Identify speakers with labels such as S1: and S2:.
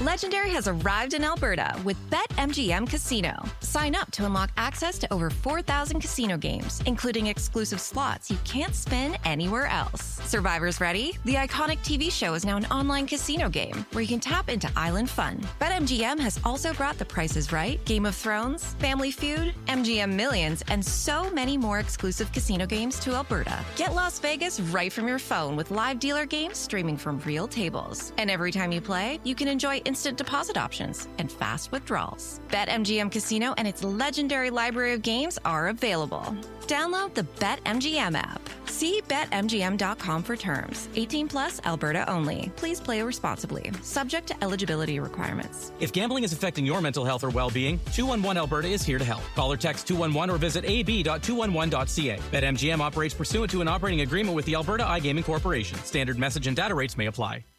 S1: Legendary has arrived in Alberta with BetMGM Casino. Sign up to unlock access to over 4,000 casino games, including exclusive slots you can't spin anywhere else. Survivors ready? The iconic TV show is now an online casino game where you can tap into island fun. BetMGM has also brought The Price is Right, Game of Thrones, Family Feud, MGM Millions, and so many more exclusive casino games to Alberta. Get Las Vegas right from your phone with live dealer games streaming from real tables. And every time you play, you can enjoy instant deposit options and fast withdrawals. BetMGM Casino and its legendary library of games are available. Download the BetMGM app. See BetMGM.com for terms. 18 plus, Alberta only. Please play responsibly. Subject to eligibility requirements.
S2: If gambling is affecting your mental health or well-being, 211 Alberta is here to help. Call or text 211 or visit ab.211.ca. BetMGM operates pursuant to an operating agreement with the Alberta iGaming Corporation. Standard message and data rates may apply.